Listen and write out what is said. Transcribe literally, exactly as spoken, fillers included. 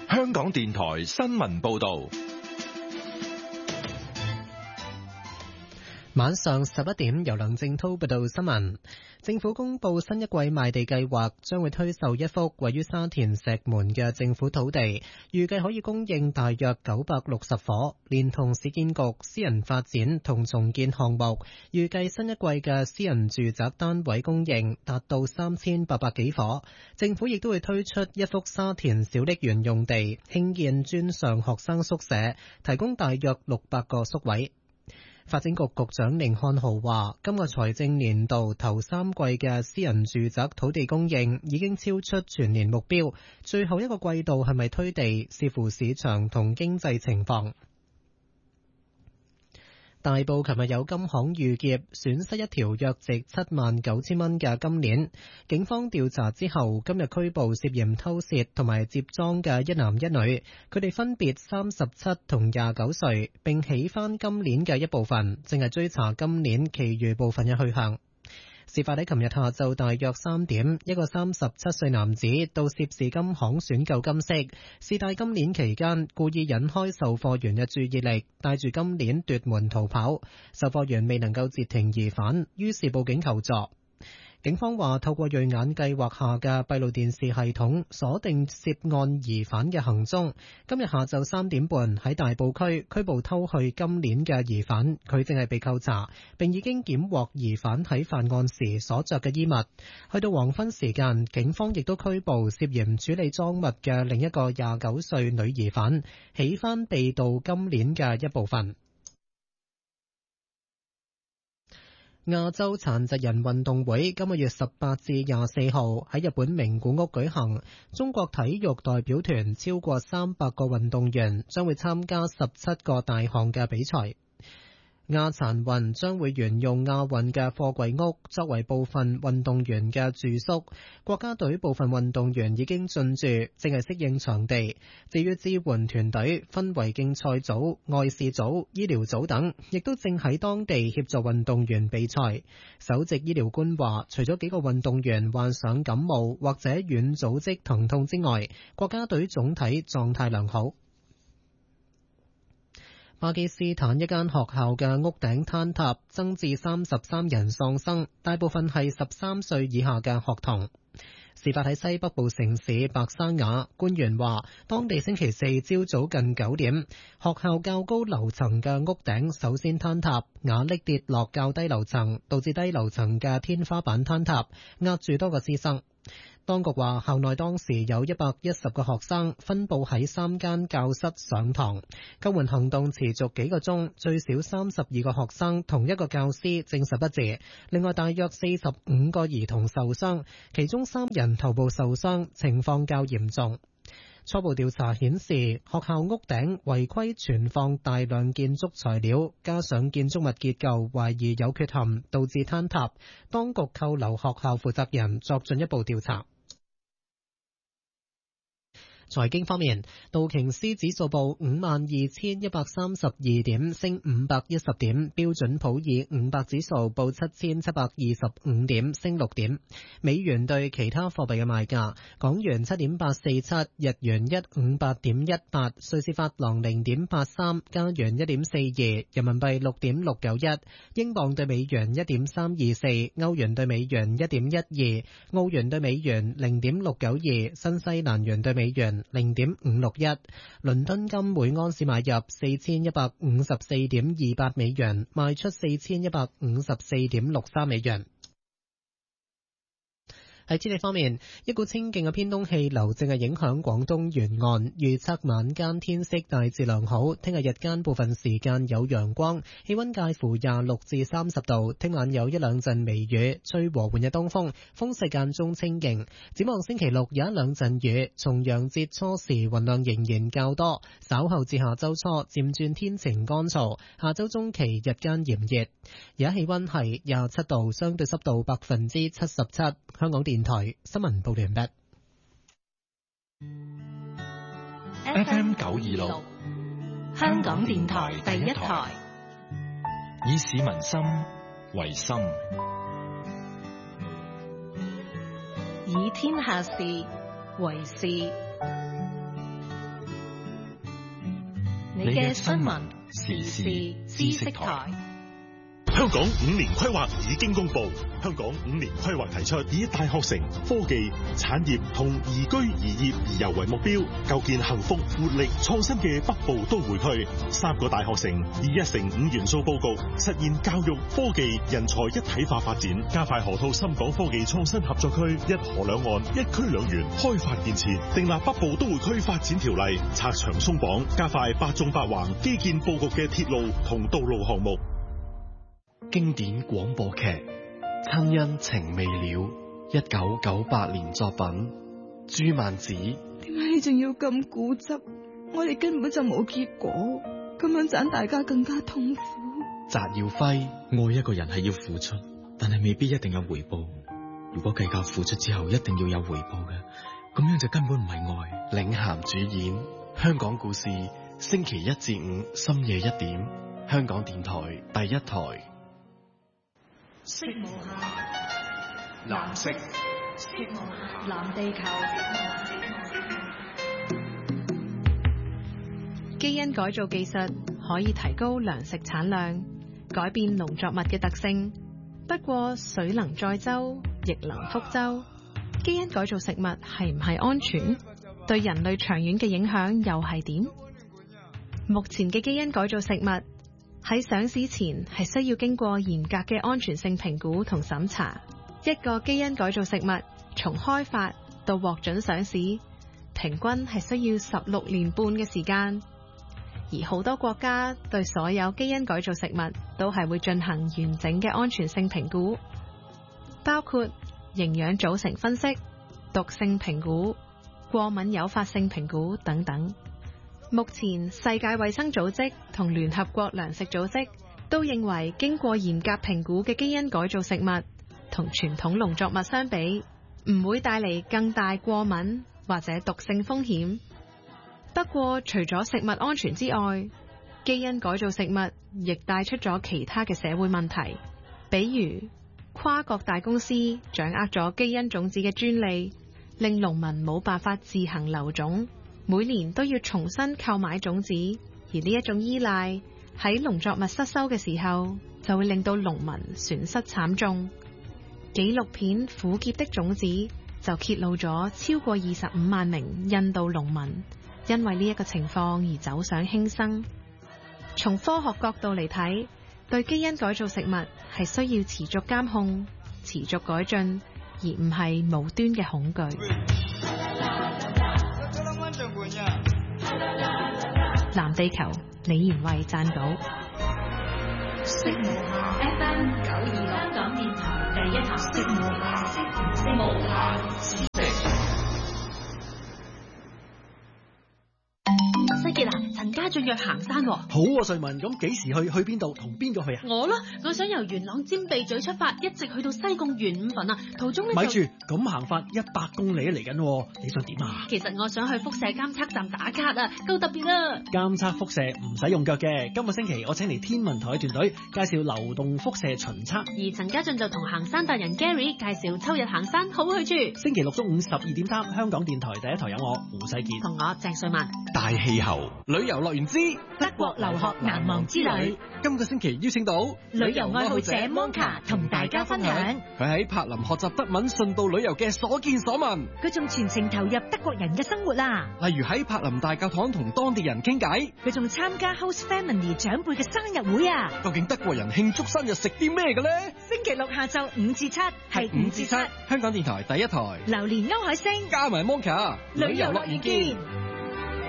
香港電台新聞報道。 晚上十一點，由梁正濤報道新聞。政府公布新一季賣地計劃，將會推售一幅位於沙田石門嘅政府土地，預計可以供應大約九百六十伙，連同市建局私人發展同重建項目，預計新一季嘅私人住宅單位供應達到三千八百幾伙。政府亦都會推出一幅沙田小瀝源用地，興建專上學生宿舍，提供大約六百個宿位。發展局局長甯漢豪話，今個財政年度頭三季嘅私人住宅土地供應已經超出全年目標，最後一個季度係咪推地，視乎市場同經濟情況。大埔琴日有金行遇劫，損失一條約值七萬九千蚊嘅金鏈。警方調查之後，今日拘捕涉嫌偷竊同埋接贓嘅一男一女，佢哋分別三十七同廿九歲，並起返金鏈嘅一部分，正係追查金鏈其餘部分嘅去向。事發喺琴日下晝大約三點，一個三十七歲男子到涉事金行選購金飾，試戴金鏈期間故意引開售貨員嘅注意力，帶住金鏈奪門逃跑。售貨員未能夠截停疑犯，於是報警求助。警方話透過銳眼計劃下嘅閉路電視系統鎖定涉案疑犯嘅行蹤，今日下晝三點半喺大埔區拘捕偷去金鏈嘅疑犯，佢正係被扣查，並已經檢獲疑犯喺犯案時所着嘅衣物。去到黃昏時間，警方亦都拘捕涉嫌處理贓物嘅另一個廿九歲女疑犯，起返被盜金鏈嘅一部分。亞洲殘疾人運動會今個月十八至廿四號喺日本名古屋舉行，中國體育代表團超過三百個運動員將會參加十七個大項嘅比賽。亞殘運將會沿用亞運嘅貨櫃屋作為部分運動員嘅住宿，國家隊部分運動員已經進駐，正係適應場地。至於支援團隊分為競賽組、外事組、醫療組等，亦都正喺當地協助運動員比賽。首席醫療官話，除咗幾個運動員患上感冒或者軟組織疼痛之外，國家隊總體狀態良好。巴基斯坦一間學校嘅屋頂坍塌，增至三十三人喪生，大部分係十三歲以下嘅學童。事發喺西北部城市白沙瓦，官員話當地星期四朝早近九點，學校較高樓層嘅屋頂首先坍塌，瓦礫跌落較低樓層，導致低樓層嘅天花板坍塌，壓住多個師生。當局話校內當時有一百一十個學生分佈喺三間教室上堂，救援行動持續幾個鐘，最少三十二個學生同一個教師證實不治，另外大約四十五個兒童受傷，其中三人頭部受傷，情況較嚴重。初步調查顯示，學校屋頂違規存放大量建築材料，加上建築物結構懷疑有缺陷，導致坍塌。當局扣留學校負責人作進一步調查。財經方面，道瓊斯指數報五萬二千一百三十二點，升五百一十點；標準普爾五百指數報七千七百二十五點，升六點。美元對其他貨幣嘅賣價：港元七點八四七，日元一五八點一八，瑞士法郎零點八三，加元一點四二，人民幣六點六九一，英鎊對美元一點三二四，歐元對美元一點一二，澳元對美元零點六九二，新西蘭元對美元零點五六一，倫敦金每安士買入四千一百五十四點二八美元，賣出四千一百五十四點六三美元。喺天氣方面，一股清勁嘅偏東氣流正係影響廣東沿岸，預測晚間天色大致良好，聽日日間部分時間有陽光，氣溫介乎廿六至三十度，聽晚有一兩陣微雨，吹和緩嘅東風，風勢間中清勁。展望星期六有一兩陣雨，重陽節初時雲量仍然較多，稍後至下周初漸轉天晴乾燥，下周中期日間炎熱。而家氣溫係廿七度，相對濕度百分之七十七。香港電台新聞報完畢。 F M 九二六， 香港電台第一台， 以市民心為心， 以天下事為事。 你嘅新聞時事知識台。 香港五年規劃已經公布，香港五年規劃提出以大學城、科技、產業同宜居宜業宜遊為目標，構建幸福、活力、創新嘅北部都會區。三個大學城以一城五元素佈局，實現教育、科技、人才一體化發展，加快河套深港科技創新合作區，一河兩岸、一區兩園開發建設，訂立北部都會區發展條例，拆牆鬆綁，加快八縱八橫基建佈局嘅鐵路同道路項目。 經典廣播劇《親恩情未了》，一九九八年作品。朱曼子， 點解你仲要咁固執？我哋根本就冇結果，咁樣盞大家更加痛苦。 翟耀輝， 愛一個人係要付出，但係未必一定有回報。如果計較付出之後一定要有回報嘅，咁樣就根本唔係愛。 領銜主演，香港故事，星期一至五深夜一點，香港電台第一台。 色無限， 藍色， 色無限，藍地球。 基因改造技術可以提高糧食產量，改變農作物嘅特性。不過水能載舟，亦能覆舟。基因改造食物係唔係安全？對人類長遠嘅影響又係點？目前嘅基因改造食物喺上市前係需要經過嚴格嘅安全性評估同審查。一個基因改造食物從開發到獲准上市，平均係需要十六年半嘅時間。而好多國家對所有基因改造食物都係會進行完整嘅安全性評估，包括營養組成分析、毒性評估、過敏誘發性評估等等。目前世界衛生組織同聯合國糧食組織都認為，經過嚴格評估嘅基因改造食物同傳統農作物相比，唔會帶嚟更大過敏或者毒性風險。不過除咗食物安全之外，基因改造食物亦帶出咗其他嘅社會問題，比如跨國大公司掌握咗基因種子嘅專利，令農民冇辦法自行留種，每年都要重新購買種子，而呢一種依賴喺農作物失收嘅時候，就會令到農民損失慘重。紀錄片《苦澀的種子》就揭露咗超過二十五萬名印度農民因為呢一個情況而走上輕生。從科學角度嚟睇，對基因改造食物係需要持續監控、持續改進，而唔係無端嘅恐懼。藍地球，李賢慧撰稿。 色無限 F M 九二六，香港電台第一台。色無限，色無限， 西杰啊，陳家俊約行山喎。 好啊，瑞文，咁幾時去？去邊度？同邊個去啊？ 我咯，我想由元朗尖鼻咀出發，一直去到西貢元五墳啊。途中呢， 咪住，咁行法一百公里嚟緊，你想點啊？ 其實我想去輻射監測站打卡啊，夠特別啊！ 監測輻射唔使用腳嘅。今個星期我請嚟天文台團隊介紹流動輻射巡測， 而陳家俊就同行山達人 Gary 介紹秋日行山好去處。 星期六中午十二點三，香港電台第一台有我胡世杰同我鄭瑞文。 大氣候旅遊樂園之德國留學難忘之旅。 今個星期邀請到旅遊愛好者 Monka 同大家分享佢喺柏林學習德文順道旅遊嘅所見所聞。 佢仲全程投入德國人嘅生活啦， 例如喺柏林大教堂同當地人傾偈。 佢仲參加 host family 長輩嘅生日會啊！ 究竟德國人慶祝生日食啲咩嘅呢？ 星期六下晝五至七係五至七， 香港電台第一台。 榴蓮歐海星加埋 Monka 旅遊樂園見。